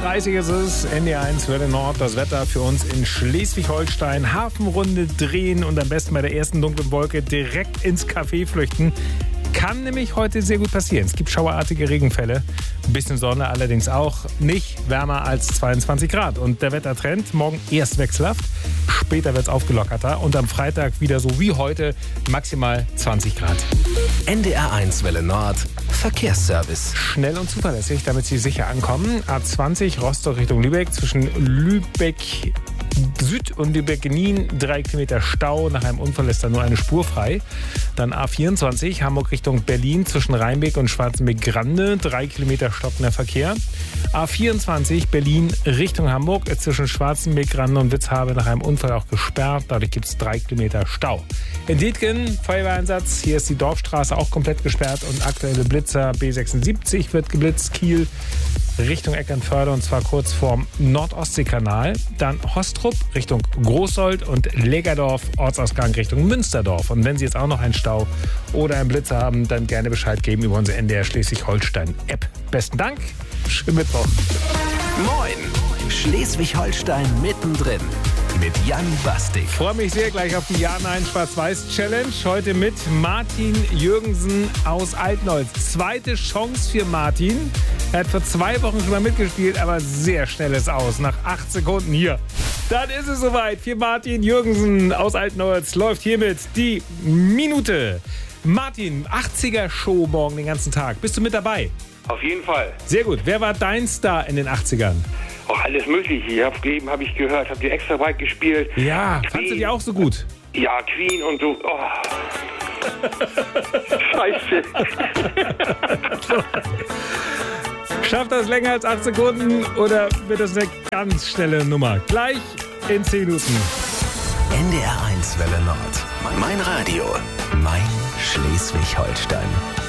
8:30 ist es, NDR1 Welle Nord, das Wetter für uns in Schleswig-Holstein. Hafenrunde drehen und am besten bei der ersten dunklen Wolke direkt ins Café flüchten. Kann nämlich heute sehr gut passieren. Es gibt schauerartige Regenfälle. Ein bisschen Sonne allerdings auch. Nicht wärmer als 22 Grad. Und der Wettertrend morgen erst wechselhaft. Später wird es aufgelockerter. Und am Freitag wieder so wie heute maximal 20 Grad. NDR1 Welle Nord. Verkehrsservice. Schnell und zuverlässig, damit Sie sicher ankommen. A20 Rostock Richtung Lübeck. Zwischen Lübeck Süd und Lübeck-Nien 3 Kilometer Stau. Nach einem Unfall ist da nur eine Spur frei. Dann A24 Hamburg Richtung Berlin zwischen Rheinbeck und Schwarzenbeck-Grande 3 Kilometer stockender Verkehr. A24 Berlin Richtung Hamburg zwischen Schwarzenbeck-Grande und Witzhabe nach einem Unfall auch gesperrt. Dadurch gibt es 3 Kilometer Stau. In Dietgen Feuerwehreinsatz. Hier ist die Dorfstraße auch komplett gesperrt und aktuelle Blitzer B76 wird geblitzt. Kiel Richtung Eckernförde und zwar kurz vorm Nordostseekanal. Dann Hostrup Richtung Großsold und Legerdorf Ortsausgang Richtung Münsterdorf. Und wenn Sie jetzt auch noch einen Stau oder einen Blitzer haben, dann gerne Bescheid geben über unsere NDR Schleswig-Holstein-App. Besten Dank, schönen Mittwoch. Moin, Schleswig-Holstein mittendrin mit Jan Bastik. Ich freue mich sehr gleich auf die Ja-Nein-Schwarz-Weiß-Challenge. Heute mit Martin Jürgensen aus Altnolz. Zweite Chance für Martin. Er hat vor 2 Wochen schon mal mitgespielt, aber sehr schnelles Aus. Nach 8 Sekunden hier. Dann ist es soweit. Für Martin Jürgensen aus Altnolz läuft hiermit die Minute. Martin, 80er-Show morgen den ganzen Tag. Bist du mit dabei? Auf jeden Fall. Sehr gut. Wer war dein Star in den 80ern? Auch alles Mögliche. Habe ich gehört. Habt ihr extra weit gespielt? Ja, fandst du die auch so gut? Ja, Queen und so. Oh. Scheiße. Schafft das länger als 8 Sekunden oder wird das eine ganz schnelle Nummer? Gleich in 10 Minuten. NDR1 Welle Nord. Mein Radio. Mein Schleswig-Holstein.